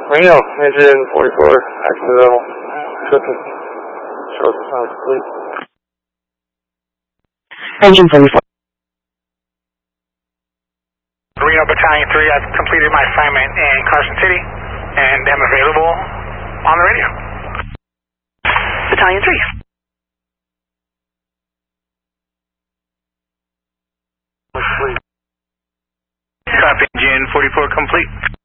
Reno, engine 44, accidental. Short sound complete. Engine 44. Reno Battalion 3, I've completed my assignment in Carson City and am available on the radio. Battalion 3. Copy, engine 44 complete.